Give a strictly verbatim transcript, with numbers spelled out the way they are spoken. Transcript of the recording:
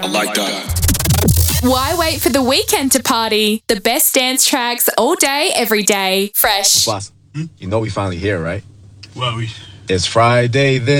I like that. Why wait for the weekend to party? The best dance tracks all day, every day. Fresh. Boss, you know we finally here, right? Well, we... It's Friday then.